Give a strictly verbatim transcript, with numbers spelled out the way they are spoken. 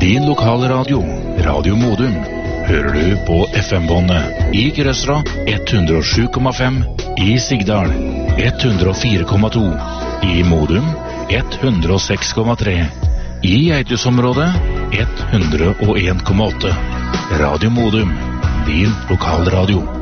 Din lokale radio, Radio Modum, hører du på F M-båndet i Grøsra ett hundre og sju komma fem, i Sigdal ett hundre og fire komma to, i Modum ett hundre og seks komma tre, i Eitusområdet ett hundre og en komma åtte. Radio Modum, din lokalradio.